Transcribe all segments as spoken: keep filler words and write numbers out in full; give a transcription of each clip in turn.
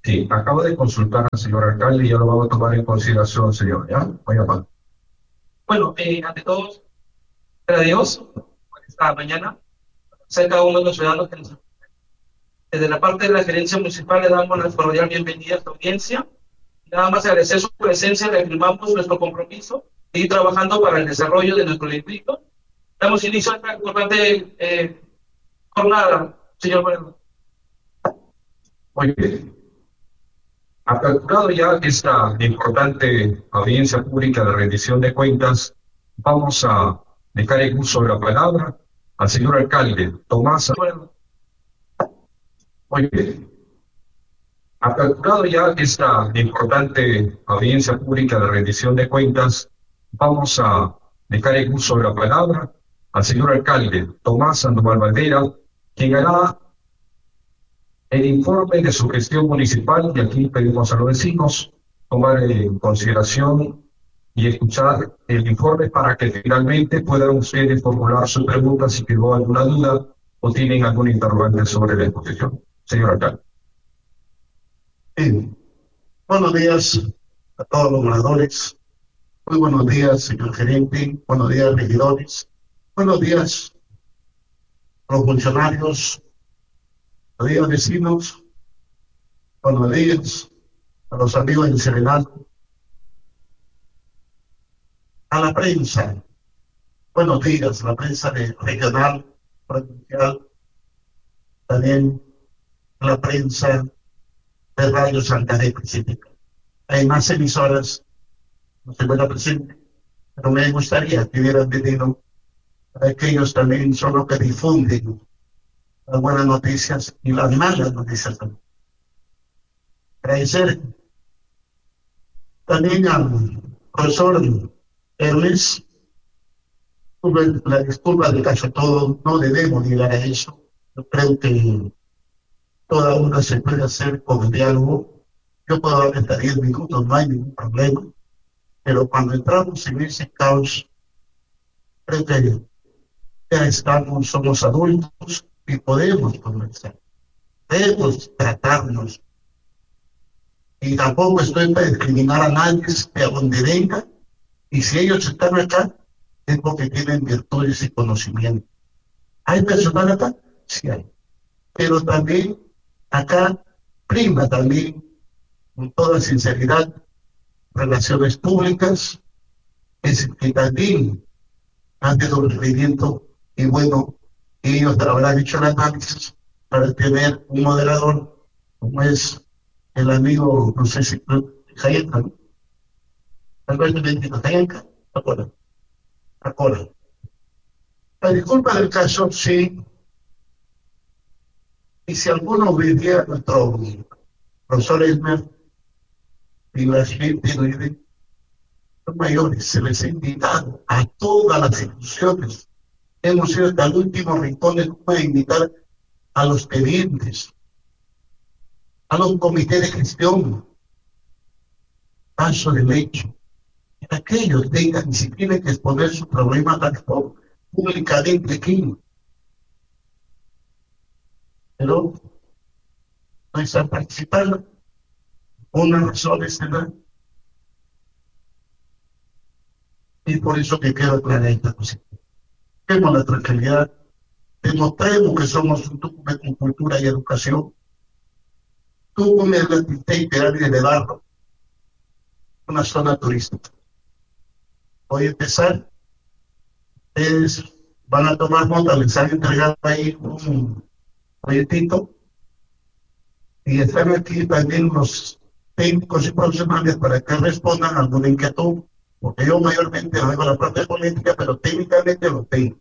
Sí, acabo de consultar al señor alcalde y ya lo vamos a tomar en consideración, señor. ¿Ya? Voy a llamar. Bueno, eh, ante todo, gracias a Dios por esta mañana, ser cada uno de los ciudadanos que nos... Desde la parte de la gerencia municipal le damos la cordial bienvenida a esta audiencia. Nada más agradecer su presencia, reafirmamos nuestro compromiso de ir trabajando para el desarrollo de nuestro distrito. Damos inicio a esta importante eh, jornada, señor Moreno. Muy bien. Aperturado ya esta importante audiencia pública de rendición de cuentas, vamos a dejar el uso de la palabra al señor alcalde Tomás. Muy bien. Aperturado ya esta importante audiencia pública de rendición de cuentas, vamos a dejar el uso de la palabra al señor alcalde Tomás Sandoval Valdera, quien hará el informe de su gestión municipal, y aquí pedimos a los vecinos tomar en consideración y escuchar el informe para que finalmente puedan ustedes formular sus preguntas si quedó alguna duda o tienen algún interrogante sobre la exposición. Señor alcalde. Bien. Buenos días a todos los moradores. Muy buenos días, señor gerente. Buenos días, regidores. Buenos días a los funcionarios. Buenos días, vecinos. Buenos días a los amigos del Serenado. A la prensa. Buenos días, a la prensa de regional, provincial. También a la prensa de Radio Santa Fe Pacífica. Hay más emisoras, no se encuentra presente, pero me gustaría que hubieran venido para que ellos también son los que difunden las buenas noticias y las malas noticias también. Agradecer también al profesor Ernest, la disculpa de caso todo, no debemos llegar a eso. Yo creo que toda una se puede hacer con diálogo. Yo puedo hablar hasta diez minutos, no hay ningún problema, pero cuando entramos en ese caos, creo que ya estamos, somos adultos y podemos conversar, podemos tratarnos. Y tampoco estoy para discriminar a nadie de a donde venga, y si ellos están acá, es porque tienen virtudes y conocimiento. ¿Hay personal acá? Sí hay. Pero también acá prima también, con toda sinceridad, relaciones públicas, es que también han tenido un rendimiento, y bueno, ellos habrán hecho el análisis para tener un moderador, como es el amigo, no sé si Jayenka, ¿no? Alberto Bendito Jayenka, ¿acuerdan? ¿Acuerdan? La disculpa del caso, sí. Y si alguno vivía nuestro profesor Esmer y la gente vive, los mayores se les ha invitado a todas las instituciones. Hemos ido hasta el último rincón de Cuba a invitar a los pedientes, a los comités de gestión, paso del hecho. Para que ellos tengan, si tienen que exponer su problema públicamente aquí. Pero no están participando. Una razón es ¿verdad? Y por eso que quiero aclarar esta cosa. Tenemos la tranquilidad, demostremos que somos un Tucumán con cultura y educación. Tucumán es la Tintey Pirámide de Barro, una zona turística. Voy a empezar. Ustedes van a tomar nota, les han entregado ahí un proyectito y están aquí también los técnicos y profesionales para que respondan a alguna inquietud, porque yo mayormente no hago la parte política, pero técnicamente lo tengo.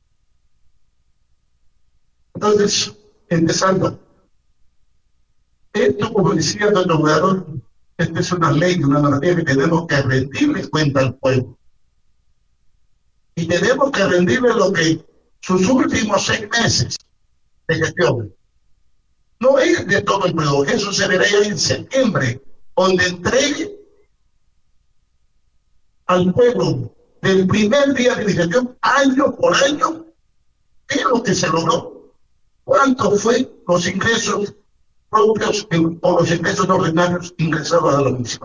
Entonces, empezando, esto, como decía nuestro gobernador, esta es una ley, una normativa que tenemos que rendirle cuenta al pueblo. Y tenemos que rendirle lo que sus últimos seis meses de gestión. No es de todo el periodo, eso se verá ya en septiembre, donde entregue al pueblo del primer día de gestión, año por año, qué es lo que se logró, cuánto fue los ingresos propios o los ingresos ordinarios ingresados a la misma.